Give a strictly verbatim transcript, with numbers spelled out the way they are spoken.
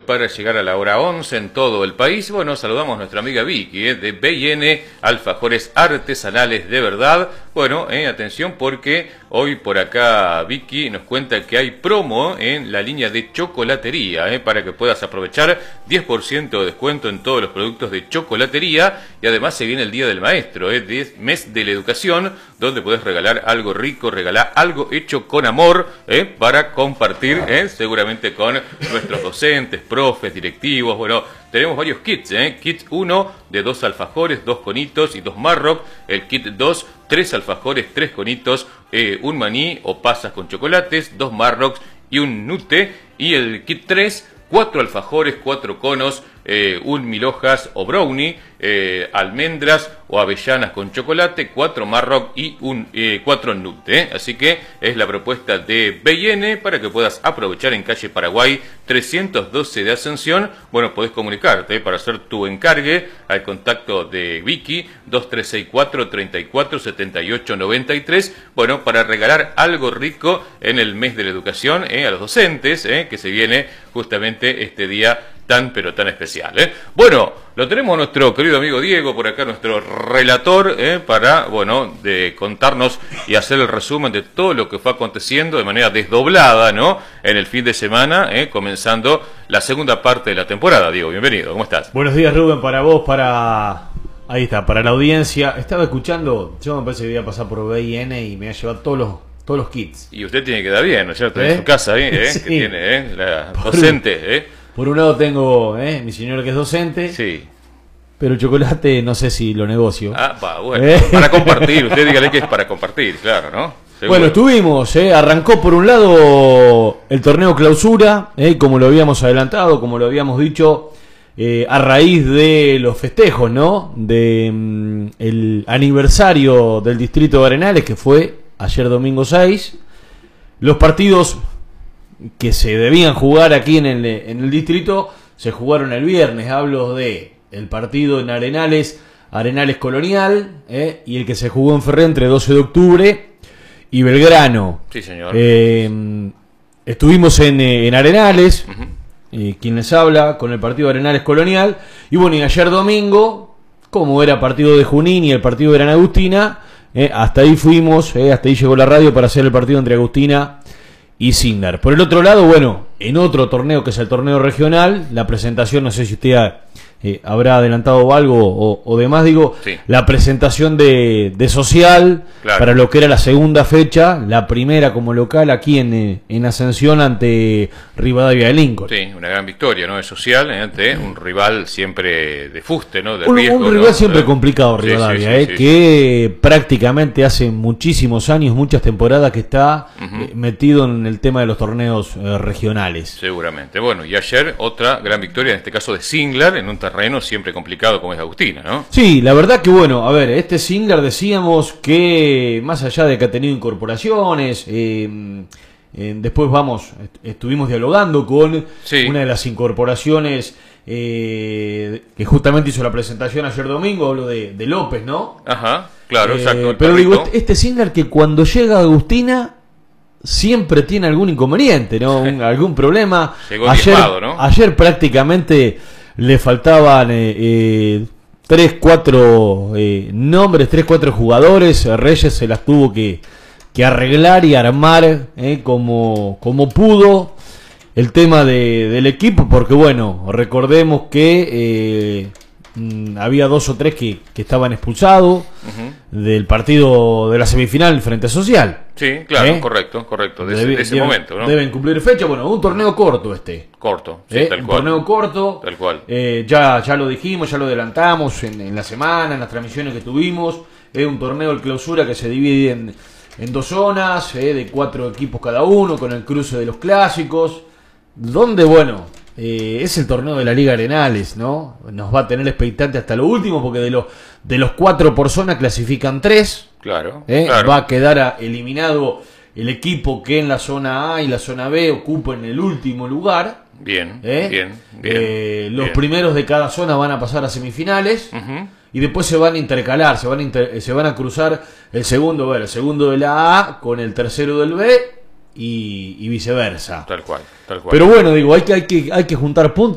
para llegar a la hora once en todo el país. Bueno, saludamos a nuestra amiga Vicky, eh, de B y N Alfajores Artesanales de Verdad. Bueno, eh, atención porque hoy por acá Vicky nos cuenta que hay promo en la línea de chocolatería, eh, para que puedas aprovechar diez por ciento de descuento en todos los productos de chocolatería. Y además se viene el Día del Maestro, eh, de mes de la educación, donde podés regalar algo rico, regalar algo hecho con amor, eh, para compartir, eh, seguramente con nuestros docentes, profes, directivos. Bueno, tenemos varios kits, ¿eh? Kit uno de dos alfajores, dos conitos y dos Marroc. El kit dos, tres alfajores, tres conitos, eh, un maní o pasas con chocolates, dos Marrocs y un nute. Y el kit tres, cuatro alfajores, cuatro conos, eh, un mil hojas o brownie, eh, almendras o avellanas con chocolate, cuatro Marroc y un eh, cuatro nute. ¿eh? Así que es la propuesta de B y N para que puedas aprovechar en calle Paraguay trescientos doce de Ascensión. Bueno, podés comunicarte ¿eh? para hacer tu encargue al contacto de Vicky dos tres seis cuatro, tres cuatro, siete ocho nueve tres. Bueno, para regalar algo rico en el mes de la educación ¿eh? a los docentes, ¿eh? que se viene justamente este día tan pero tan especial. ¿eh? Bueno, lo tenemos nuestro querido amigo Diego por acá, nuestro relator, ¿eh? para, bueno, de contarnos y hacer el resumen de todo lo que fue aconteciendo de manera desdoblada, ¿no? En el fin de semana, ¿eh? comenzando la segunda parte de la temporada. Diego, bienvenido, ¿cómo estás? Buenos días, Rubén, para vos, para... Ahí está, para la audiencia. Estaba escuchando, yo me parece que voy a pasar por B y N y me voy a llevar todos los, todos los kits. Y usted tiene que dar bien, ¿no es cierto? ¿Eh? En su casa, ¿eh? ¿Eh? Sí. Que tiene, ¿eh? La Por docente, ¿eh? Por un lado tengo eh, mi señora que es docente, Sí. pero el chocolate no sé si lo negocio. Ah, va, bueno. ¿Eh? Para compartir, usted dígale que es para compartir, claro, ¿no? Seguro. Bueno, estuvimos, eh, arrancó por un lado el torneo clausura, eh, como lo habíamos adelantado, como lo habíamos dicho, eh, a raíz de los festejos, ¿no? De mm, el aniversario del distrito de Arenales, que fue ayer domingo seis. Los partidos que se debían jugar aquí en el, en el distrito se jugaron el viernes. Hablo de el partido en Arenales, Arenales Colonial, eh, y el que se jugó en Ferré entre doce de octubre y Belgrano. Sí, señor. Eh, estuvimos en, en Arenales, Uh-huh. eh, quien les habla, con el partido de Arenales Colonial. Y bueno, y ayer domingo, como era partido de Junín y el partido de Gran Agustina, eh, hasta ahí fuimos, eh, hasta ahí llegó la radio para hacer el partido entre Agustina y Signar. Por el otro lado, bueno, en otro torneo que es el torneo regional, la presentación, no sé si usted ha, eh, habrá adelantado algo o, o demás, digo, Sí. la presentación de, de Social, Claro. para lo que era la segunda fecha, la primera como local aquí en, eh, en Ascensión ante Rivadavia de Lincoln. Sí, una gran victoria, ¿no? Es social, ¿eh? ante un rival siempre de fuste, ¿no? De Un, riesgo, un rival ¿no? siempre Eh, complicado, sí, Rivadavia, sí, sí, eh, sí, que prácticamente hace muchísimos años, muchas temporadas que está Ujú. eh, metido en el tema de los torneos eh, regionales. Seguramente. Bueno, y ayer otra gran victoria, en este caso de Singlar, en un terreno siempre complicado como es Agustina, ¿no? Sí, la verdad que bueno, a ver, este Singlar decíamos que más allá de que ha tenido incorporaciones, eh, eh, después vamos, est- estuvimos dialogando con Sí. una de las incorporaciones eh, que justamente hizo la presentación ayer domingo, hablo de, de López, ¿no? Ajá, claro, Eh, exacto. el pero digo, perrito. este, este Singlar que cuando llega a Agustina siempre tiene algún inconveniente, ¿no? Un- algún problema. Llegó ayer, diezmado, ¿no? ayer prácticamente le faltaban eh, eh, tres, cuatro eh, nombres, tres, cuatro jugadores. Reyes se las tuvo que, que arreglar y armar eh, como, como pudo el tema de, del equipo, porque bueno, recordemos que eh, mm, había dos o tres que, que estaban expulsados Ujú. del partido de la semifinal frente a Social. Sí, claro, ¿Eh? correcto, correcto, de ese, Debe- de ese deben- momento, ¿no? Deben cumplir fecha. Bueno, un torneo corto este. Corto, sí, ¿eh? tal Un cual. torneo corto. Tal cual. Eh, ya, ya lo dijimos, ya lo adelantamos en, en la semana, en las transmisiones que tuvimos. Es un torneo de clausura que se divide en, en dos zonas, eh, de cuatro equipos cada uno, con el cruce de los clásicos. Donde, bueno, eh, es el torneo de la Liga Arenales, ¿no? Nos va a tener expectante hasta lo último, porque de los, de los cuatro por zona clasifican tres. Claro, ¿eh? claro. Va a quedar a- eliminado el equipo que en la zona A y la zona B ocupan el último lugar. Bien, ¿eh? bien, bien. Eh, los bien. primeros de cada zona van a pasar a semifinales. Ujú. Y después se van a intercalar, se van a, inter- se van a cruzar el segundo, bueno, el segundo de la A con el tercero del B y, y viceversa. Tal cual, tal cual. Pero bueno, digo, hay que, hay que, hay que juntar puntos.